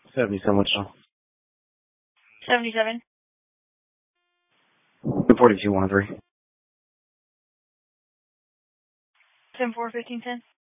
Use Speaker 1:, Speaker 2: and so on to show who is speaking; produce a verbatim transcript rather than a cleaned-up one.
Speaker 1: seventy-seven, Wichita.
Speaker 2: seventy-seven.
Speaker 1: forty-two, one oh three.
Speaker 2: seven four fifteen ten.